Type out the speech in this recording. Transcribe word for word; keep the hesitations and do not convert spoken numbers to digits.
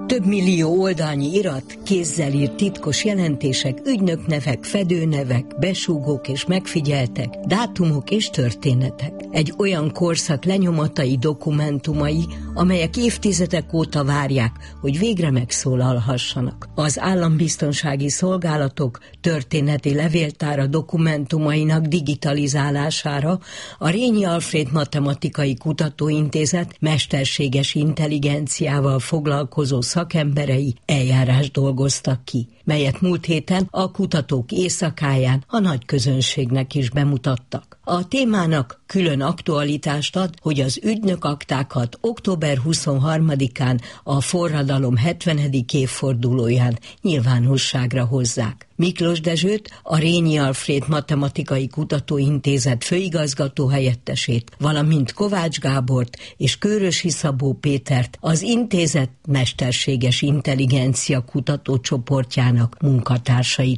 Több millió oldalnyi irat, kézzel írt titkos jelentések, ügynöknevek, fedőnevek, besúgók és megfigyeltek, dátumok és történetek. Egy olyan korszak lenyomatai, dokumentumai, amelyek évtizedek óta várják, hogy végre megszólalhassanak. Az állambiztonsági szolgálatok történeti levéltára dokumentumainak digitalizálására a Rényi Alfréd Matematikai Kutatóintézet mesterséges intelligenciával foglalkozó szakemberei eljárást dolgoztak ki, melyet múlt héten a kutatók éjszakáján a nagy közönségnek is bemutattak. A témának külön aktualitást ad, hogy az ügynökaktákat október huszonharmadikán a forradalom hetvenedik évfordulóján nyilvánosságra hozzák. Miklós Dezsőt, a Rényi Alfréd Matematikai Kutatóintézet főigazgató helyettesét, valamint Kovács Gábort és Kőrösi Szabó Pétert, az intézet mesterséges intelligencia kutatócsoportjának munkatársait